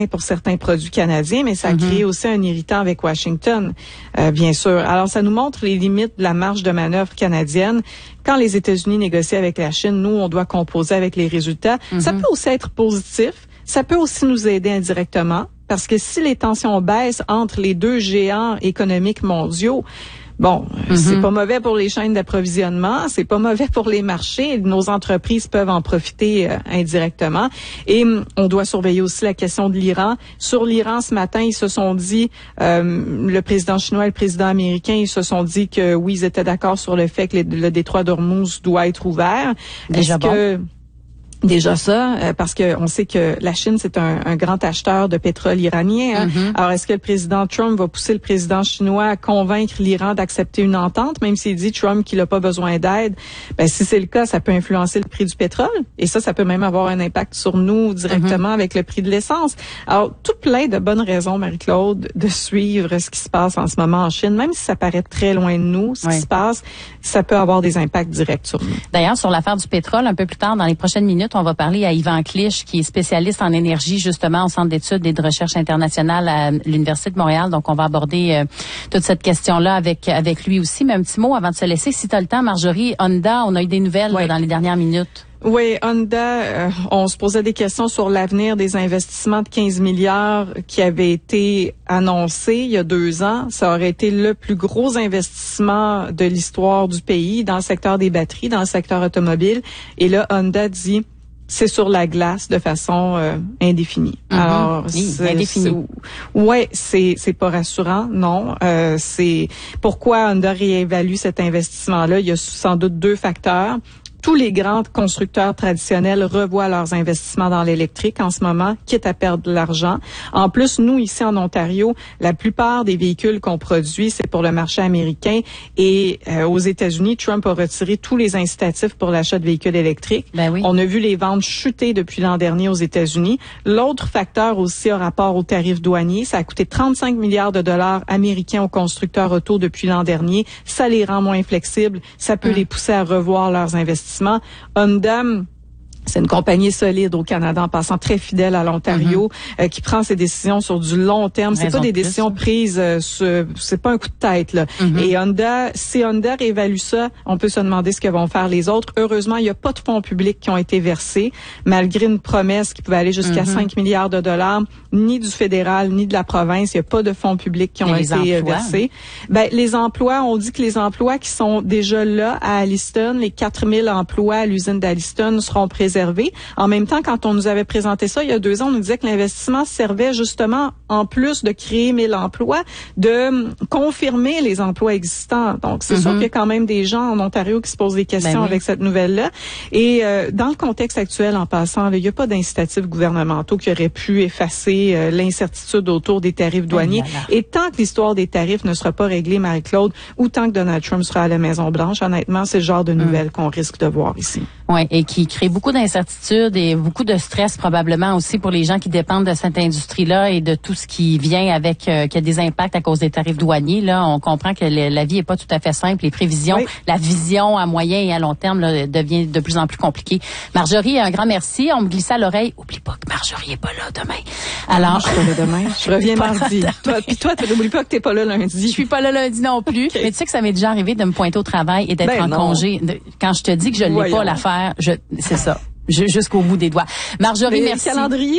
pour certains produits canadiens, mais ça a créé aussi un irritant avec Washington, bien sûr. Alors, ça nous montre les limites de la marge de manœuvre canadienne. Quand les États-Unis négocient avec la Chine, nous, on doit composer avec les résultats. Ça peut aussi être positif. Ça peut aussi nous aider indirectement, parce que si les tensions baissent entre les deux géants économiques mondiaux, bon, c'est pas mauvais pour les chaînes d'approvisionnement, c'est pas mauvais pour les marchés. Nos entreprises peuvent en profiter indirectement. Et on doit surveiller aussi la question de l'Iran. Sur l'Iran, ce matin, ils se sont dit, le président chinois et le président américain, ils se sont dit que oui, ils étaient d'accord sur le fait que le détroit d'Ormuz doit être ouvert. Déjà ça, parce que on sait que la Chine, c'est un grand acheteur de pétrole iranien. Alors, est-ce que le président Trump va pousser le président chinois à convaincre l'Iran d'accepter une entente, même s'il dit Trump qu'il n'a pas besoin d'aide? Ben, si c'est le cas, ça peut influencer le prix du pétrole. Et ça peut même avoir un impact sur nous directement avec le prix de l'essence. Alors, tout plein de bonnes raisons, Marie-Claude, de suivre ce qui se passe en ce moment en Chine. Même si ça paraît très loin de nous, ce qui se passe, ça peut avoir des impacts directs sur nous. D'ailleurs, sur l'affaire du pétrole, un peu plus tard, dans les prochaines minutes, on va parler à Yvan Clich, qui est spécialiste en énergie, justement, au Centre d'études et de recherche internationale à l'Université de Montréal. Donc, on va aborder toute cette question-là avec lui aussi. Mais un petit mot avant de se laisser, si tu as le temps, Marjorie, Honda, on a eu des nouvelles dans les dernières minutes. Oui, Honda, on se posait des questions sur l'avenir des investissements de 15 milliards qui avaient été annoncés il y a 2 ans. Ça aurait été le plus gros investissement de l'histoire du pays dans le secteur des batteries, dans le secteur automobile. Et là, Honda dit c'est sur la glace de façon indéfinie. Alors, c'est pas rassurant, non. C'est pourquoi Honda réévalue cet investissement-là. Il y a sans doute 2 facteurs. Tous les grands constructeurs traditionnels revoient leurs investissements dans l'électrique en ce moment, quitte à perdre de l'argent. En plus, nous, ici en Ontario, la plupart des véhicules qu'on produit, c'est pour le marché américain. Et aux États-Unis, Trump a retiré tous les incitatifs pour l'achat de véhicules électriques. Ben oui. On a vu les ventes chuter depuis l'an dernier aux États-Unis. L'autre facteur aussi a rapport aux tarifs douaniers. Ça a coûté 35 milliards de dollars américains aux constructeurs auto depuis l'an dernier. Ça les rend moins flexibles. Ça peut les pousser à revoir leurs investissements. Honda, c'est une compagnie solide au Canada, en passant très fidèle à l'Ontario, qui prend ses décisions sur du long terme. C'est pas des décisions prises, c'est pas un coup de tête, là. Et Honda, si Honda réévalue ça, on peut se demander ce que vont faire les autres. Heureusement, il n'y a pas de fonds publics qui ont été versés, malgré une promesse qui pouvait aller jusqu'à 5 milliards de dollars, ni du fédéral, ni de la province. Il n'y a pas de fonds publics qui ont été versés. Ben, les emplois, on dit que les emplois qui sont déjà là à Alliston, les 4000 emplois à l'usine d'Alliston seront préservés. En même temps, quand on nous avait présenté ça il y a 2 ans, on nous disait que l'investissement servait justement, en plus de créer 1000 emplois, de confirmer les emplois existants. Donc, c'est sûr qu'il y a quand même des gens en Ontario qui se posent des questions avec cette nouvelle-là. Et dans le contexte actuel, en passant, il n'y a pas d'incitatifs gouvernementaux qui auraient pu effacer l'incertitude autour des tarifs douaniers. Et tant que l'histoire des tarifs ne sera pas réglée, Marie-Claude, ou tant que Donald Trump sera à la Maison-Blanche, honnêtement, c'est le genre de nouvelles qu'on risque de voir ici. Oui, et qui crée beaucoup d'incertitudes et beaucoup de stress probablement aussi pour les gens qui dépendent de cette industrie-là et de tout ce qui vient avec, qui a des impacts à cause des tarifs douaniers. Là, on comprend que la vie est pas tout à fait simple. Les prévisions, la vision à moyen et à long terme là, devient de plus en plus compliquée. Marjorie, un grand merci. On me glissait à l'oreille. Oublie pas que Marjorie est pas là demain. Alors, je suis pas là demain. Je reviens mardi. Toi, n'oublie pas que t'es pas là lundi. Je suis pas là lundi non plus. Okay. Mais tu sais que ça m'est déjà arrivé de me pointer au travail et d'être en congé. Quand je te dis que je l'ai pas l'affaire, c'est ça. Jusqu'au bout des doigts. Marjorie, merci. Calendrier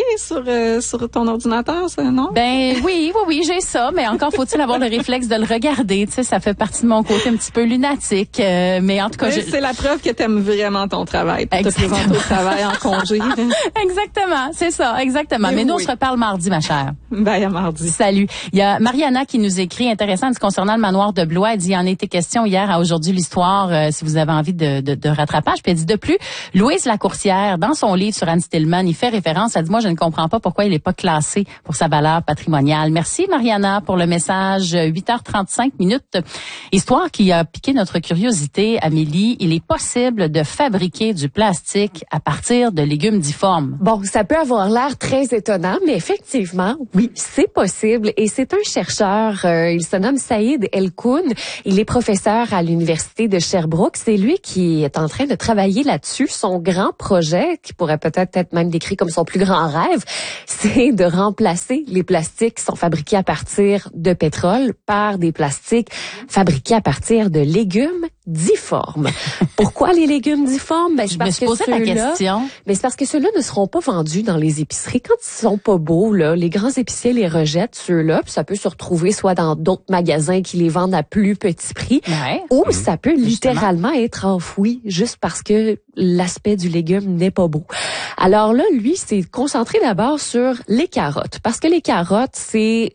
sur ton ordinateur, ça, non? Ben oui, j'ai ça, mais encore faut-il avoir le réflexe de le regarder. Tu sais, ça fait partie de mon côté un petit peu lunatique. Mais en tout cas, c'est la preuve que t'aimes vraiment ton travail. Pour te présenter au travail en congé. Exactement, c'est ça, exactement. Mais nous, on se reparle mardi, ma chère. Ben, à mardi. Salut. Il y a Mariana qui nous écrit, intéressant, concernant le manoir de Blois. Elle dit, il en a été question hier à Aujourd'hui l'Histoire, si vous avez envie de rattrapage. Puis elle dit, de plus, Louise Lacourcière, dans son livre sur Anne Stillman, il fait référence, elle dit, moi, je ne comprends pas pourquoi il n'est pas classé pour sa valeur patrimoniale. Merci, Mariana, pour le message. 8h35 minutes. Histoire qui a piqué notre curiosité, Amélie. Il est possible de fabriquer du plastique à partir de légumes difformes. Bon, ça peut avoir l'air très étonnant, mais effectivement, oui, c'est possible. Et c'est un chercheur, il se nomme Saïd El-Koun. Il est professeur à l'Université de Sherbrooke. C'est lui qui est en train de travailler là-dessus. Son grand projet, projet, qui pourrait peut-être être même décrit comme son plus grand rêve, c'est de remplacer les plastiques qui sont fabriqués à partir de pétrole par des plastiques fabriqués à partir de légumes difformes. Pourquoi les légumes difformes? Ben, je me suis posé la question. Mais c'est parce que ceux-là ne seront pas vendus dans les épiceries. Quand ils sont pas beaux, là, les grands épiciers les rejettent, ceux-là, puis ça peut se retrouver soit dans d'autres magasins qui les vendent à plus petit prix, ou ça peut littéralement être enfoui juste parce que l'aspect du légume n'est pas beau. Alors là, lui, s'est concentré d'abord sur les carottes, parce que les carottes, c'est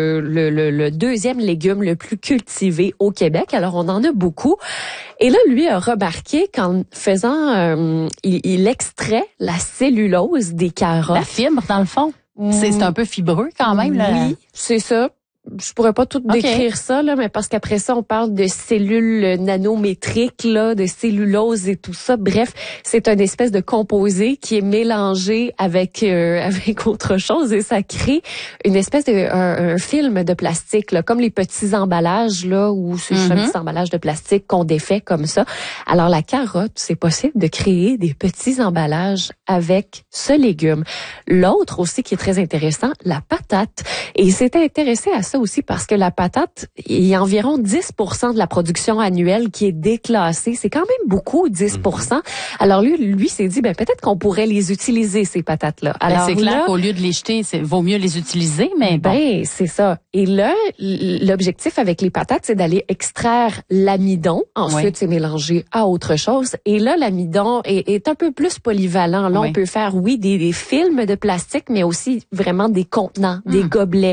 le deuxième légume le plus cultivé au Québec. Alors, on en a beaucoup. Et là, lui a remarqué qu'en faisant, il extrait la cellulose des carottes. La fibre, dans le fond. C'est un peu fibreux quand même. Là. Oui, c'est ça. Je pourrais pas tout décrire ça, là, mais parce qu'après ça, on parle de cellules nanométriques, là, de cellulose et tout ça. Bref, c'est une espèce de composé qui est mélangé avec autre chose et ça crée une espèce de un film de plastique, là, comme les petits emballages, là, ou ce petit emballage de plastique qu'on défait comme ça. Alors, la carotte, c'est possible de créer des petits emballages avec ce légume. L'autre aussi qui est très intéressant, la patate. Et il s'était intéressé à ça aussi parce que la patate, il y a environ 10% de la production annuelle qui est déclassée. C'est quand même beaucoup, 10%. Alors lui s'est dit, ben peut-être qu'on pourrait les utiliser, ces patates-là. Alors c'est clair qu'au lieu de les jeter, vaut mieux les utiliser, mais bon. Ben, c'est ça. Et là, l'objectif avec les patates, c'est d'aller extraire l'amidon. Ensuite, c'est mélangé à autre chose. Et là, l'amidon est un peu plus polyvalent. Là, on peut faire, des films de plastique, mais aussi vraiment des contenants, des gobelets.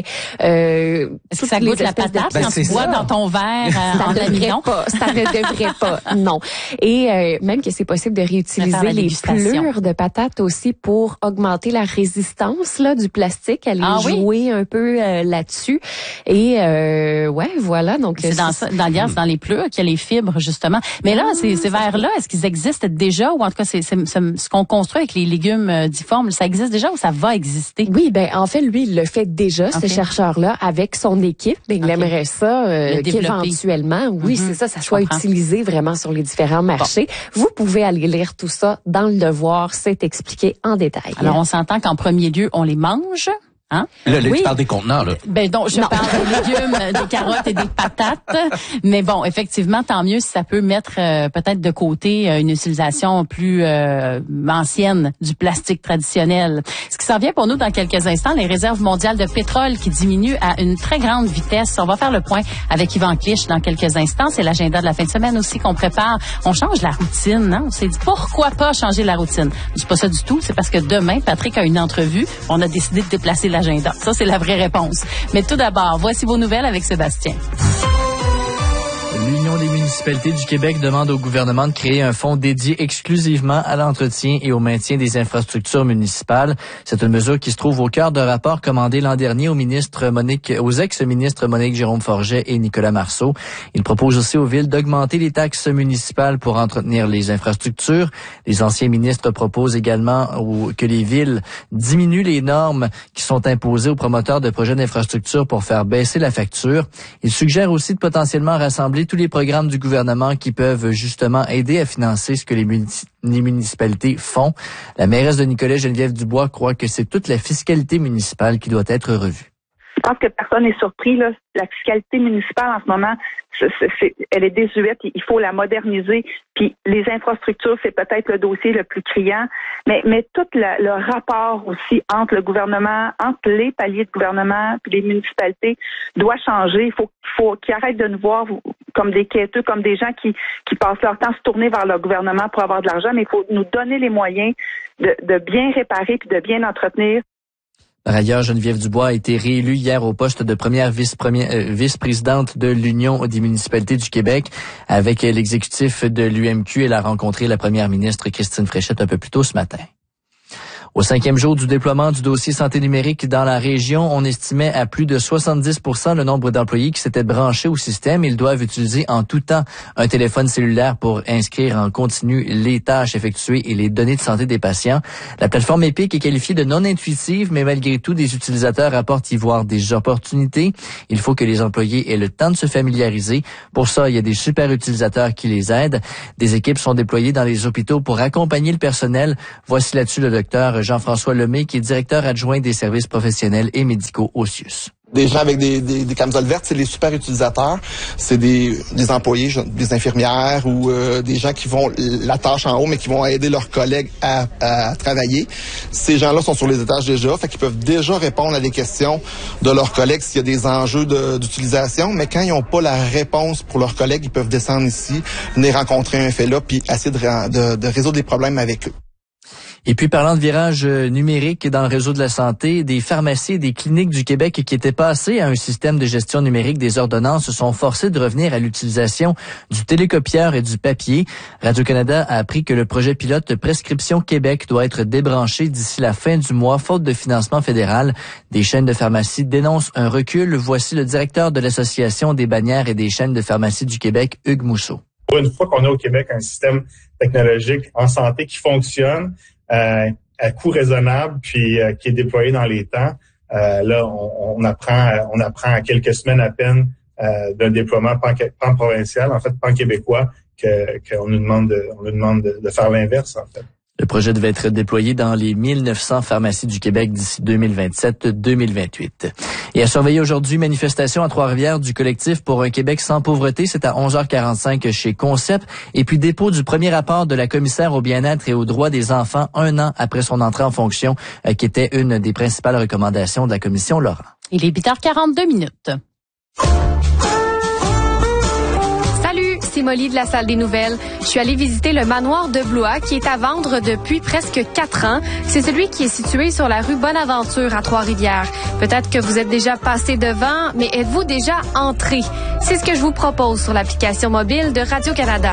Est-ce que ça goûte la patate quand tu bois dans ton verre en amidon? Ça ne devrait pas, non. Et même que c'est possible de réutiliser les pelures de patates aussi pour augmenter la résistance là du plastique, aller jouer un peu là-dessus. Et voilà. Donc c'est dans les pelures qu'il y a les fibres justement. Mais là, ces verres-là, est-ce qu'ils existent déjà ou en tout cas c'est ce qu'on construit avec les légumes difformes, ça existe déjà ou ça va exister? Oui, ben en fait lui il le fait déjà ce chercheur-là avec son équipe, mais il aimerait ça qu'éventuellement, c'est ça soit utilisé vraiment sur les différents marchés. Vous pouvez aller lire tout ça dans Le Devoir, c'est expliqué en détail. Alors on s'entend qu'en premier lieu, on les mange. Hein? Là, tu parles des contenants, là. Ben donc, je parle des légumes, des carottes et des patates. Mais bon, effectivement, tant mieux si ça peut mettre peut-être de côté une utilisation plus ancienne du plastique traditionnel. Ce qui s'en vient pour nous dans quelques instants, les réserves mondiales de pétrole qui diminuent à une très grande vitesse. On va faire le point avec Yvan Clich dans quelques instants. C'est l'agenda de la fin de semaine aussi qu'on prépare. On change la routine, hein? On s'est dit, pourquoi pas changer la routine? C'est pas ça du tout. C'est parce que demain, Patrick a une entrevue. On a décidé de déplacer l'agenda. Ça, c'est la vraie réponse. Mais tout d'abord, voici vos nouvelles avec Sébastien. L'Union des municipalités du Québec demande au gouvernement de créer un fonds dédié exclusivement à l'entretien et au maintien des infrastructures municipales. C'est une mesure qui se trouve au cœur d'un rapport commandé l'an dernier aux ex-ministres Monique Jérôme-Forget et Nicolas Marceau. Il propose aussi aux villes d'augmenter les taxes municipales pour entretenir les infrastructures. Les anciens ministres proposent également que les villes diminuent les normes qui sont imposées aux promoteurs de projets d'infrastructures pour faire baisser la facture. Ils suggèrent aussi de potentiellement rassembler tous les programmes du gouvernement qui peuvent justement aider à financer ce que les municipalités font. La mairesse de Nicolet, Geneviève Dubois, croit que c'est toute la fiscalité municipale qui doit être revue. Je pense que personne n'est surpris, là. La fiscalité municipale en ce moment, elle est désuète. Il faut la moderniser. Puis les infrastructures, c'est peut-être le dossier le plus criant. Mais tout le rapport aussi entre le gouvernement, entre les paliers de gouvernement puis les municipalités doit changer. Il faut qu'ils arrêtent de nous voir comme des quêteux, comme des gens qui passent leur temps à se tourner vers le gouvernement pour avoir de l'argent. Mais il faut nous donner les moyens de bien réparer puis de bien entretenir. Par ailleurs, Geneviève Dubois a été réélue hier au poste de première vice-présidente de l'Union des municipalités du Québec. Avec l'exécutif de l'UMQ, elle a rencontré la première ministre Christine Fréchette un peu plus tôt ce matin. Au 5e jour du déploiement du dossier santé numérique dans la région, on estimait à plus de 70% le nombre d'employés qui s'étaient branchés au système. Ils doivent utiliser en tout temps un téléphone cellulaire pour inscrire en continu les tâches effectuées et les données de santé des patients. La plateforme Epic est qualifiée de non intuitive, mais malgré tout, des utilisateurs rapportent y voir des opportunités. Il faut que les employés aient le temps de se familiariser. Pour ça, il y a des super utilisateurs qui les aident. Des équipes sont déployées dans les hôpitaux pour accompagner le personnel. Voici là-dessus le docteur Jean-François Lemay, qui est directeur adjoint des services professionnels et médicaux au CIUS. Des gens avec des camisoles vertes, c'est les super utilisateurs. C'est des employés, des infirmières ou des gens qui font la tâche en haut, mais qui vont aider leurs collègues à travailler. Ces gens-là sont sur les étages déjà, fait qu'ils peuvent déjà répondre à des questions de leurs collègues s'il y a des enjeux d'utilisation. Mais quand ils n'ont pas la réponse pour leurs collègues, ils peuvent descendre ici, venir rencontrer un fellow, puis essayer de résoudre les problèmes avec eux. Et puis, parlant de virage numérique dans le réseau de la santé, des pharmacies et des cliniques du Québec qui étaient passées à un système de gestion numérique des ordonnances sont forcés de revenir à l'utilisation du télécopieur et du papier. Radio-Canada a appris que le projet pilote Prescription Québec doit être débranché d'ici la fin du mois, faute de financement fédéral. Des chaînes de pharmacie dénoncent un recul. Voici le directeur de l'Association des bannières et des chaînes de pharmacie du Québec, Hugues Mousseau. Une fois qu'on a au Québec un système technologique en santé qui fonctionne, à coût raisonnable, puis qui est déployé dans les temps. Là, on apprend à quelques semaines à peine d'un déploiement pan-provincial, en fait pan-québécois, qu'on nous demande de faire l'inverse, en fait. Le projet devait être déployé dans les 1900 pharmacies du Québec d'ici 2027-2028. Et à surveiller aujourd'hui, manifestation à Trois-Rivières du collectif pour un Québec sans pauvreté. C'est à 11h45 chez Concept. Et puis dépôt du premier rapport de la commissaire au bien-être et aux droits des enfants 1 an après son entrée en fonction, qui était une des principales recommandations de la commission Laurent. Il est 8h42. C'est Molly de la Salle des Nouvelles. Je suis allée visiter le manoir de Blois qui est à vendre depuis presque 4 ans. C'est celui qui est situé sur la rue Bonaventure à Trois-Rivières. Peut-être que vous êtes déjà passé devant, mais êtes-vous déjà entré? C'est ce que je vous propose sur l'application mobile de Radio-Canada.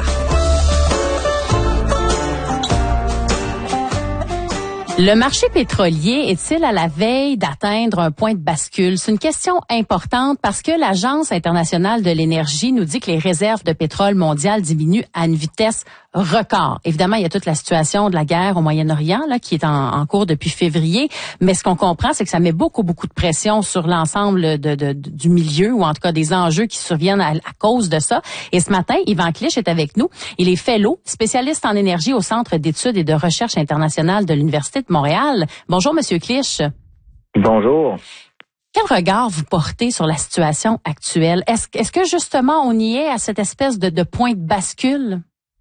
Le marché pétrolier est-il à la veille d'atteindre un point de bascule? C'est une question importante parce que l'Agence internationale de l'énergie nous dit que les réserves de pétrole mondiales diminuent à une vitesse record. Évidemment, il y a toute la situation de la guerre au Moyen-Orient là qui est en cours depuis février, mais ce qu'on comprend, c'est que ça met beaucoup de pression sur l'ensemble du milieu, ou en tout cas des enjeux qui surviennent à cause de ça. Et ce matin, Yvan Clich est avec nous. Il est fellow, spécialiste en énergie au Centre d'études et de recherche internationale de l'Université de Montréal. Bonjour, Monsieur Clich. Bonjour. Quel regard vous portez sur la situation actuelle? Est-ce que justement on y est à cette espèce de point de bascule?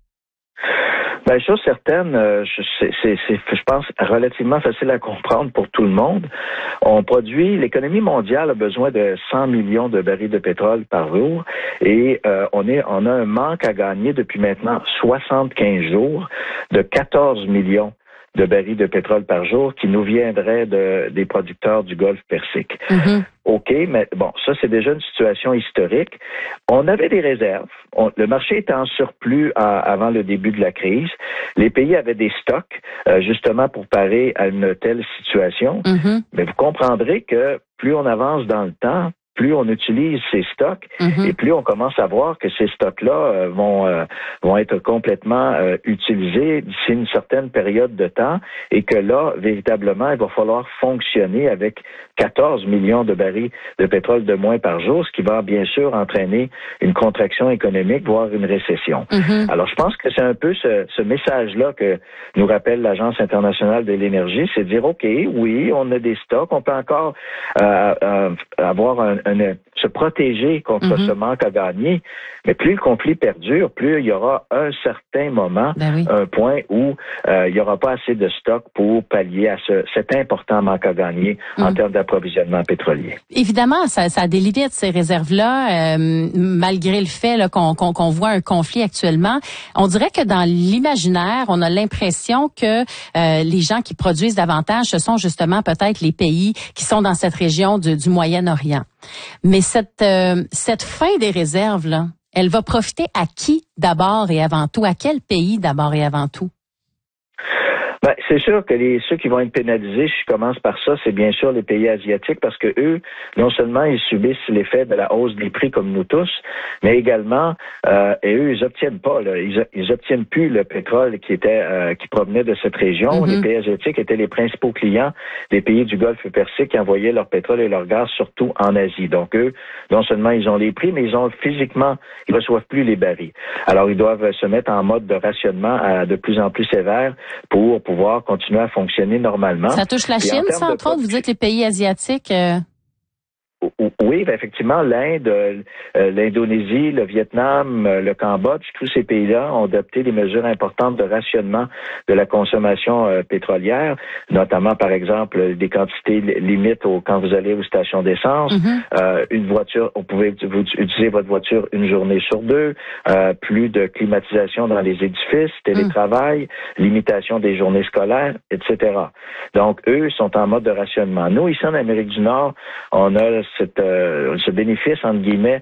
Ben, chose certaine, c'est, je pense, relativement facile à comprendre pour tout le monde. L'économie mondiale a besoin de 100 millions de barils de pétrole par jour et on a un manque à gagner depuis maintenant 75 jours de 14 millions de barils de pétrole par jour qui nous viendraient des producteurs du Golfe Persique. Mm-hmm. OK, mais bon, ça, c'est déjà une situation historique. On avait des réserves. Le marché était en surplus avant le début de la crise. Les pays avaient des stocks, justement, pour parer à une telle situation. Mm-hmm. Mais vous comprendrez que plus on avance dans le temps, plus on utilise ces stocks et plus on commence à voir que ces stocks-là vont être complètement utilisés d'ici une certaine période de temps et que là, véritablement, il va falloir fonctionner avec 14 millions de barils de pétrole de moins par jour, ce qui va bien sûr entraîner une contraction économique, voire une récession. Alors, je pense que c'est un peu ce message-là que nous rappelle l'Agence internationale de l'énergie, c'est de dire, OK, oui, on a des stocks, on peut encore avoir se protéger contre ce manque à gagner. Mais plus le conflit perdure, plus il y aura un certain moment, un point où il n'y aura pas assez de stock pour pallier à cet important manque à gagner en termes d'approvisionnement pétrolier. Évidemment, ça a des limites, ces réserves-là, malgré le fait là, qu'on voit un conflit actuellement. On dirait que dans l'imaginaire, on a l'impression que les gens qui produisent davantage, ce sont justement peut-être les pays qui sont dans cette région du Moyen-Orient. Mais cette fin des réserves, là, elle va profiter à qui d'abord et avant tout? À quel pays d'abord et avant tout? Ben, c'est sûr que ceux qui vont être pénalisés, si je commence par ça, c'est bien sûr les pays asiatiques parce que eux, non seulement ils subissent l'effet de la hausse des prix comme nous tous, mais également, et eux, ils obtiennent pas, là, ils obtiennent plus le pétrole qui provenait de cette région. Les pays asiatiques étaient les principaux clients des pays du Golfe Persique qui envoyaient leur pétrole et leur gaz surtout en Asie. Donc eux, non seulement ils ont les prix, mais ils reçoivent plus les barils. Alors ils doivent se mettre en mode de rationnement de plus en plus sévère pour pouvoir continuer à fonctionner normalement. Ça touche la Chine, ça, entre autres? Vous dites les pays asiatiques? Oui, effectivement, l'Inde, l'Indonésie, le Vietnam, le Cambodge, tous ces pays-là ont adopté des mesures importantes de rationnement de la consommation pétrolière, notamment, par exemple, des quantités limites quand vous allez aux stations d'essence. Une voiture, vous pouvez utiliser votre voiture une journée sur 2, plus de climatisation dans les édifices, télétravail, limitation des journées scolaires, etc. Donc, eux sont en mode de rationnement. Nous, ici en Amérique du Nord, on a ce bénéfice, entre guillemets,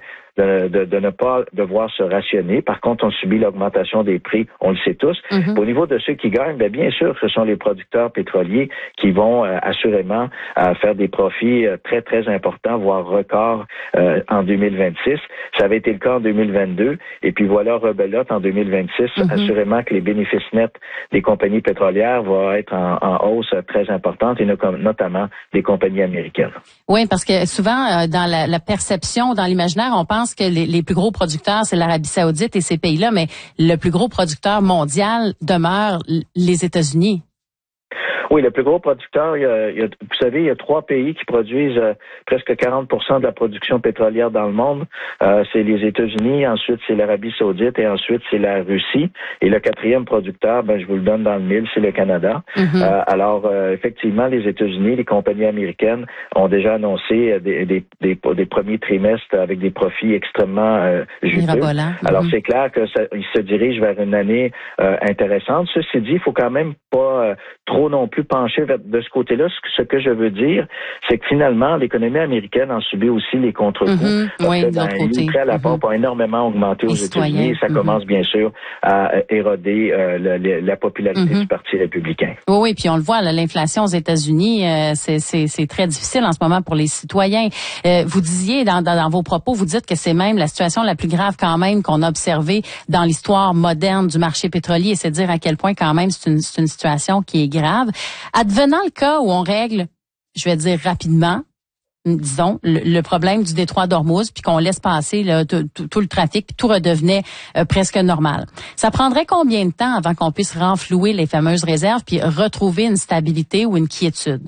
de ne pas devoir se rationner. Par contre, on subit l'augmentation des prix, on le sait tous. Au niveau de ceux qui gagnent, bien sûr, ce sont les producteurs pétroliers qui vont assurément faire des profits très, très importants, voire records en 2026. Ça avait été le cas en 2022. Et puis voilà, rebelote en 2026. Assurément que les bénéfices nets des compagnies pétrolières vont être en hausse très importante, et notamment des compagnies américaines. Oui, parce que souvent, dans la perception, dans l'imaginaire, on pense que les plus gros producteurs, c'est l'Arabie Saoudite et ces pays-là, mais le plus gros producteur mondial demeure les États-Unis. Oui, le plus gros producteur, vous savez, il y a 3 pays qui produisent presque 40% de la production pétrolière dans le monde. C'est les États-Unis, ensuite c'est l'Arabie Saoudite et ensuite c'est la Russie. Et le 4e producteur, je vous le donne dans le mille, c'est le Canada. Alors, effectivement, les États-Unis, les compagnies américaines ont déjà annoncé des premiers trimestres avec des profits extrêmement juteux. Alors, c'est clair que ils se dirigent vers une année intéressante. Ceci dit, il faut quand même pas trop non plus pencher de ce côté-là. Ce que je veux dire, c'est que finalement, l'économie américaine en subit aussi les contre-coups. Oui, de l'autre côté. Les prix à la pompe ont énormément augmenté aux États-Unis et ça commence bien sûr à éroder la popularité du Parti républicain. Oui, puis on le voit, l'inflation aux États-Unis, c'est très difficile en ce moment pour les citoyens. Vous disiez dans vos propos, vous dites que c'est même la situation la plus grave quand même qu'on a observée dans l'histoire moderne du marché pétrolier, et c'est dire à quel point quand même c'est une situation qui est grave. Advenant le cas où on règle, je vais dire rapidement, disons, le problème du détroit d'Ormuz, puis qu'on laisse passer tout le trafic, puis tout redevenait presque normal. Ça prendrait combien de temps avant qu'on puisse renflouer les fameuses réserves puis retrouver une stabilité ou une quiétude?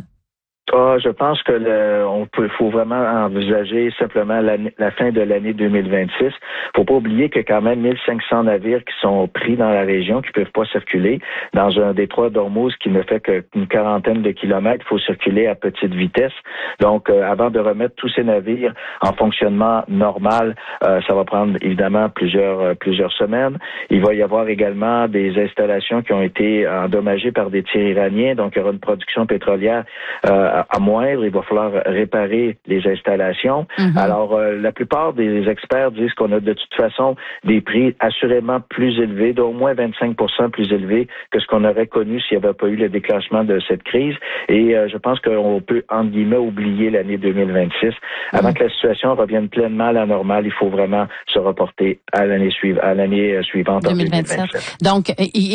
Je pense que faut vraiment envisager simplement la fin de l'année 2026. Faut pas oublier que quand même 1500 navires qui sont pris dans la région, qui peuvent pas circuler dans un détroit d'Ormuz qui ne fait qu'une quarantaine de kilomètres. Il faut circuler à petite vitesse. Donc, avant de remettre tous ces navires en fonctionnement normal, ça va prendre évidemment plusieurs semaines. Il va y avoir également des installations qui ont été endommagées par des tirs iraniens. Donc, il y aura une production pétrolière à moindre, il va falloir réparer les installations. Alors, la plupart des experts disent qu'on a de toute façon des prix assurément plus élevés, d'au moins 25% plus élevés que ce qu'on aurait connu s'il n'y avait pas eu le déclenchement de cette crise. Et je pense qu'on peut, entre guillemets, oublier l'année 2026. Avant que la situation revienne pleinement à la normale, il faut vraiment se reporter à l'année suivante, 2027. Donc,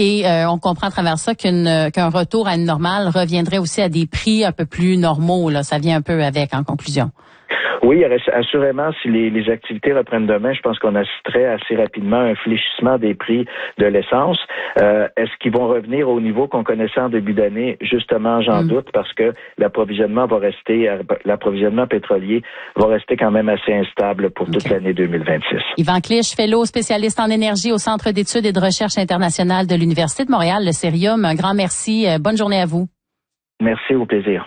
on comprend à travers ça qu'un retour à une normale reviendrait aussi à des prix un peu plus normaux, là. Ça vient un peu avec, en conclusion. Oui, assurément, si les activités reprennent demain, je pense qu'on assisterait assez rapidement à un fléchissement des prix de l'essence. Est-ce qu'ils vont revenir au niveau qu'on connaissait en début d'année? Justement, j'en doute, parce que l'approvisionnement pétrolier va rester quand même assez instable pour toute l'année 2026. Yvan Clich, fellow spécialiste en énergie au Centre d'études et de recherche internationale de l'Université de Montréal, le Cerium. Un grand merci. Bonne journée à vous. Merci, au plaisir.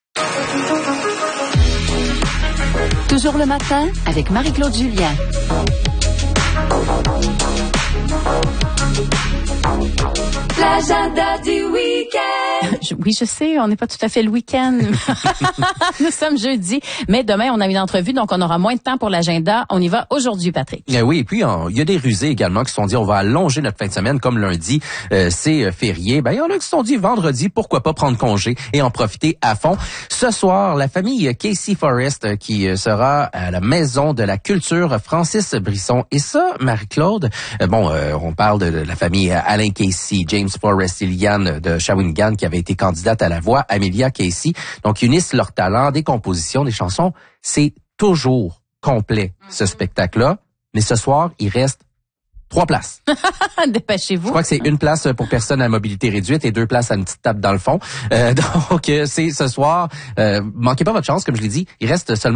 Toujours le matin avec Marie-Claude Julien. L'agenda du week-end. Oui, je sais, on n'est pas tout à fait le week-end. Nous sommes jeudi, mais demain, on a une entrevue, donc on aura moins de temps pour l'agenda. On y va aujourd'hui, Patrick. Oui, et puis il y a des rusés également qui se sont dit on va allonger notre fin de semaine, comme lundi, c'est férié. Ben il y en a qui se sont dit vendredi, pourquoi pas prendre congé et en profiter à fond. Ce soir, la famille Casey Forrest qui sera à la Maison de la Culture Francis Brisson. Et ça, Marie-Claude, on parle de la famille Alain Casey, James Forrest et Liliane de Shawinigan qui avait été candidate à la voix, Amelia Casey. Donc, unissent leurs talents, des compositions, des chansons. C'est toujours complet, ce spectacle-là. Mais ce soir, il reste 3 places. Dépêchez-vous. Je crois que c'est 1 place pour personnes à mobilité réduite et 2 places à une petite table dans le fond. Donc, c'est ce soir. Manquez pas votre chance, comme je l'ai dit. Il reste seulement